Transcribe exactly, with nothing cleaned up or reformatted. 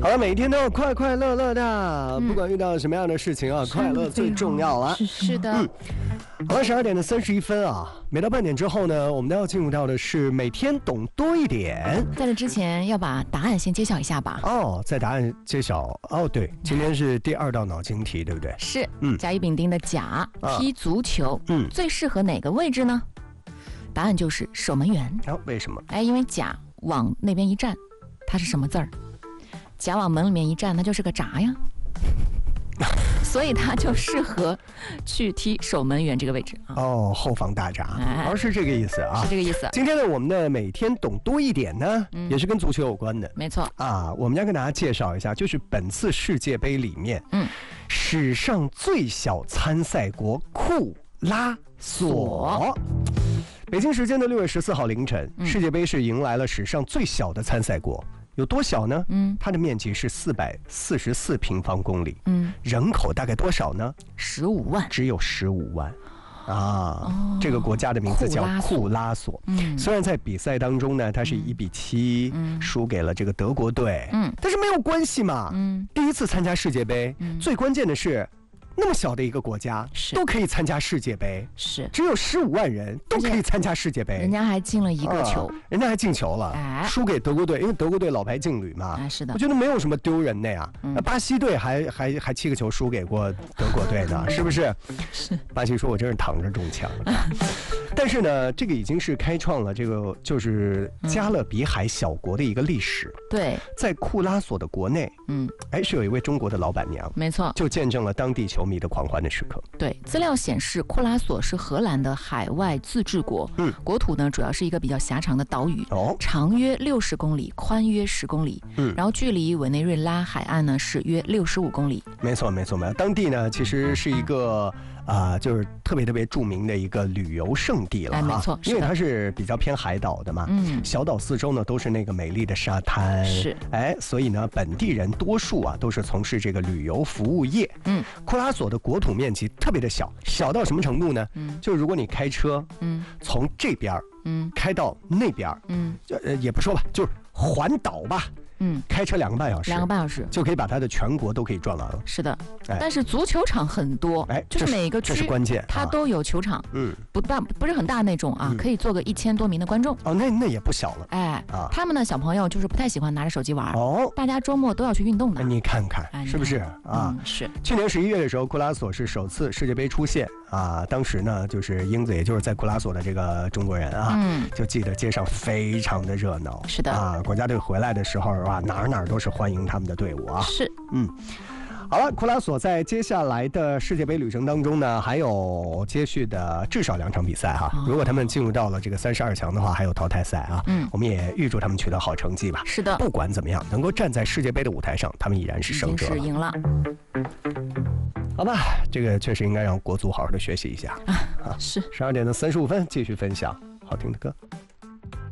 好了，每一天都要快快乐乐的，嗯、不管遇到什么样的事情啊，快乐最重要了。 是是的。嗯， 好了，十二点的三十一分啊，每到半点之后呢，我们都要进入到的是每天懂多一点。 在这之前，要把答案先揭晓一下吧。 哦，在答案揭晓哦，对，今天是第二道脑筋题，对不对？ 是，嗯，甲乙丙丁的甲踢足球，嗯，最适合哪个位置呢？答案就是守门员。 哦，为什么？ 哎，因为甲往那边一站，它是什么字儿？甲往门里面一站，那就是个闸呀，所以他就适合去踢守门员这个位置啊。 哦，后防大闸，哎、而是这个意思啊， 是这个意思。 今天呢，我们的每天懂多一点呢，嗯、也是跟足球有关的， 没错啊。我们要跟大家介绍一下，就是本次世界杯里面，嗯，史上最小参赛国库拉索。北京时间的六月十四号凌晨，嗯、世界杯是迎来了史上最小的参赛国。有多小呢？嗯，它的面积是四百四十四平方公里。嗯，人口大概多少呢？ 十五万， 只有十五万。啊、哦，这个国家的名字叫库拉索。嗯，虽然在比赛当中呢，它是一比七、嗯、输给了这个德国队。嗯，但是没有关系嘛。嗯，第一次参加世界杯，嗯、最关键的是。那么小的一个国家都可以参加世界杯， 是只有十五万人都可以参加世界杯， 人家还进了一个球， 啊、人家还进球了，哎、输给德国队，因为德国队老牌劲旅嘛， 哎、是的， 我觉得没有什么丢人的呀。嗯、巴西队还还还七个球输给过德国队呢，是不是？ 是。 巴西说：“我真是躺着中枪。”但是呢，这个已经是开创了这个就是加勒比海小国的一个历史。 嗯、对， 在库拉索的国内，嗯，哎，是有一位中国的老板娘， 没错， 就见证了当地球迷的狂欢的时刻。 对，资料显示，库拉索是荷兰的海外自治国，嗯，国土呢主要是一个比较狭长的岛屿，哦，长约六十公里，宽约十公里，嗯，然后距离委内瑞拉海岸呢是约六十五公里。 没错，没错，没错。当地呢其实是一个啊、呃，就是特别特别著名的一个旅游胜地了， 哎，没错， 因为它是比较偏海岛的嘛，嗯，小岛四周呢都是那个美丽的沙滩， 是， 哎，所以呢本地人多数啊都是从事这个旅游服务业，嗯，库拉索的国土面积特别的小，小到什么程度呢？嗯，就是如果你开车，嗯，从这边，嗯，开到那边，嗯，就呃也不说吧，就是环岛吧。嗯，开车两个半小时， 两个半小时就可以把它的全国都可以转完了。 是的，哎、但是足球场很多，哎，就是每个区这是关键， 它都有球场，嗯，不大不是很大那种啊，嗯、可以坐个一千多名的观众。 哦，那那也不小了。 哎，啊，他们的小朋友就是不太喜欢拿着手机玩，哦，大家周末都要去运动的。 你看看，哎、是不是啊、 嗯？是。 去年十一月的时候，库拉索是首次世界杯出现啊，当时呢，就是英子，也就是在库拉索的这个中国人啊，嗯，就记得街上非常的热闹。 是的， 啊，国家队回来的时候啊，哪儿哪儿都是欢迎他们的队伍啊。 是， 嗯。好了，库拉索在接下来的世界杯旅程当中呢，还有接续的至少两场比赛哈。哦、如果他们进入到了这个三十二强的话，还有淘汰赛啊。嗯，我们也预祝他们取得好成绩吧。 是的， 不管怎么样，能够站在世界杯的舞台上，他们已然是胜者了。 已经是赢了。 好吧，这个确实应该让国足好好的学习一下。 啊，啊是。 十二点的三十五分，继续分享好听的歌。